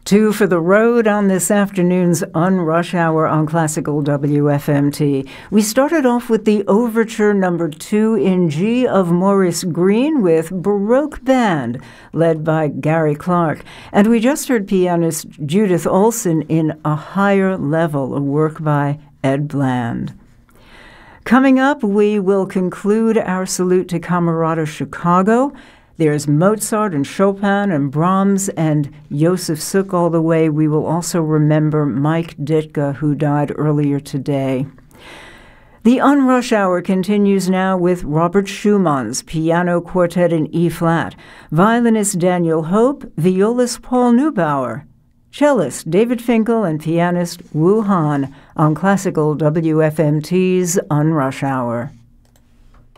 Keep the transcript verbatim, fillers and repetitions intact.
Two for the road on this afternoon's Unrush Hour on Classical W F M T. We started off with the Overture number two in G of Maurice Greene with Baroque Band, led by Gary Clark. And we just heard pianist Judith Olson in A Higher Level, a work by Ed Bland. Coming up, we will conclude our salute to Camerata Chicago. There's Mozart and Chopin and Brahms and Josef Suk all the way. We will also remember Mike Ditka, who died earlier today. The Unrush Hour continues now with Robert Schumann's Piano Quartet in E-flat, violinist Daniel Hope, violist Paul Neubauer, cellist David Finkel, and pianist Wu Han on Classical W F M T's Unrush Hour.